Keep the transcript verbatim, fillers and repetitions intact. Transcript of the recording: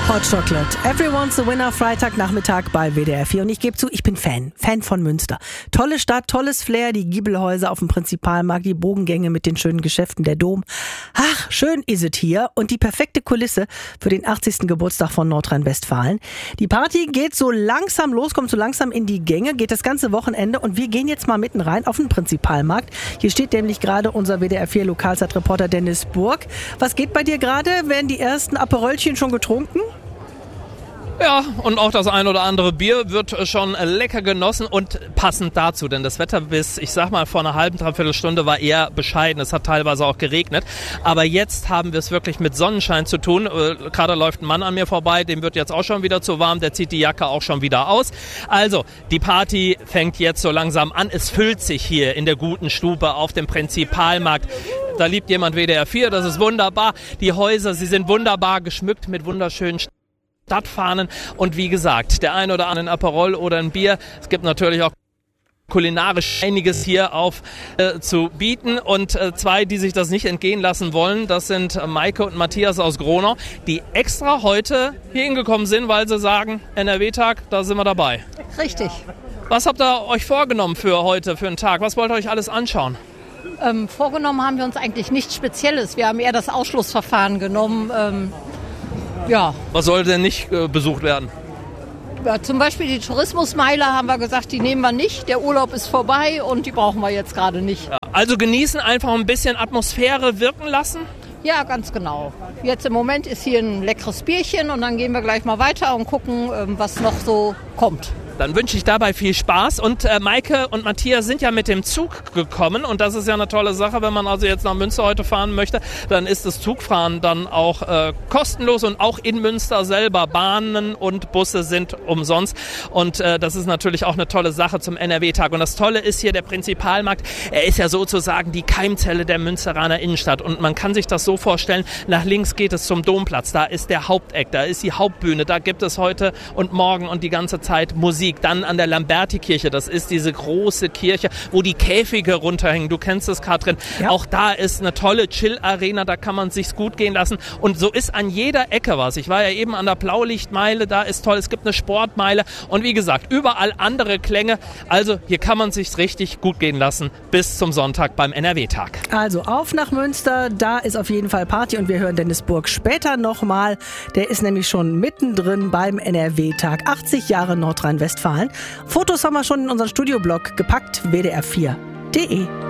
Hot Chocolate. Everyone's a Winner, Freitagnachmittag bei W D R vier. Und ich gebe zu, ich bin Fan. Fan von Münster. Tolle Stadt, tolles Flair, die Giebelhäuser auf dem Prinzipalmarkt, die Bogengänge mit den schönen Geschäften, der Dom. Ach, schön ist es hier. Und die perfekte Kulisse für den achtzigsten Geburtstag von Nordrhein-Westfalen. Die Party geht so langsam los, kommt so langsam in die Gänge, geht das ganze Wochenende. Und wir gehen jetzt mal mitten rein auf den Prinzipalmarkt. Hier steht nämlich gerade unser W D R vier Lokalzeitreporter Dennis Burg. Was geht bei dir gerade? Werden die ersten Aperolchen schon getrunken? Ja, und auch das ein oder andere Bier wird schon lecker genossen und passend dazu, denn das Wetter bis, ich sag mal, vor einer halben, dreiviertel Stunde war eher bescheiden. Es hat teilweise auch geregnet, aber jetzt haben wir es wirklich mit Sonnenschein zu tun. Äh, gerade läuft ein Mann an mir vorbei, dem wird jetzt auch schon wieder zu warm, der zieht die Jacke auch schon wieder aus. Also, die Party fängt jetzt so langsam an. Es füllt sich hier in der guten Stube auf dem Prinzipalmarkt. Da liebt jemand W D R vier, das ist wunderbar. Die Häuser, sie sind wunderbar geschmückt mit wunderschönen Stadtfahnen und wie gesagt, der ein oder andere Aperol oder ein Bier. Es gibt natürlich auch kulinarisch einiges hier auf äh, zu bieten und äh, zwei, die sich das nicht entgehen lassen wollen, das sind äh, Maike und Matthias aus Gronau, die extra heute hier hingekommen sind, weil sie sagen, N R W-Tag, da sind wir dabei. Richtig. Was habt ihr euch vorgenommen für heute, für den Tag? Was wollt ihr euch alles anschauen? Ähm, vorgenommen haben wir uns eigentlich nichts Spezielles. Wir haben eher das Ausschlussverfahren genommen. Ähm, ja. Was soll denn nicht äh, besucht werden? Ja, zum Beispiel die Tourismusmeile haben wir gesagt, die nehmen wir nicht. Der Urlaub ist vorbei und die brauchen wir jetzt gerade nicht. Ja, also genießen, einfach ein bisschen Atmosphäre wirken lassen? Ja, ganz genau. Jetzt im Moment ist hier ein leckeres Bierchen und dann gehen wir gleich mal weiter und gucken, was noch so kommt. Dann wünsche ich dabei viel Spaß. Und äh, Maike und Matthias sind ja mit dem Zug gekommen. Und das ist ja eine tolle Sache. Wenn man also jetzt nach Münster heute fahren möchte, dann ist das Zugfahren dann auch äh, kostenlos. Und auch in Münster selber Bahnen und Busse sind umsonst. Und äh, das ist natürlich auch eine tolle Sache zum N R W-Tag. Und das Tolle ist hier der Prinzipalmarkt. Er ist ja sozusagen die Keimzelle der Münsteraner Innenstadt. Und man kann sich das so vorstellen, nach links geht es zum Domplatz. Da ist der Haupteck, da ist die Hauptbühne. Da gibt es heute und morgen und die ganze Zeit Musik. Dann an der Lamberti-Kirche, das ist diese große Kirche, wo die Käfige runterhängen. Du kennst es, Katrin. Ja. Auch da ist eine tolle Chill-Arena, da kann man sich's gut gehen lassen. Und so ist an jeder Ecke was. Ich war ja eben an der Blaulichtmeile, da ist toll. Es gibt eine Sportmeile und wie gesagt, überall andere Klänge. Also hier kann man sich's richtig gut gehen lassen bis zum Sonntag beim N R W-Tag. Also auf nach Münster, da ist auf jeden Fall Party und wir hören Dennis Burg später nochmal. Der ist nämlich schon mittendrin beim N R W-Tag. achtzig Jahre Nordrhein-Westfalen. Fotos haben wir schon in unseren Studioblog gepackt, w d r vier punkt d e.